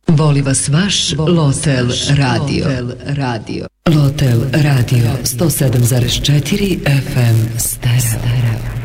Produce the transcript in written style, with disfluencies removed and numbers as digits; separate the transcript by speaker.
Speaker 1: Voli vas vaš Lotel Radio. Lotel Radio 107,4 FM stereo.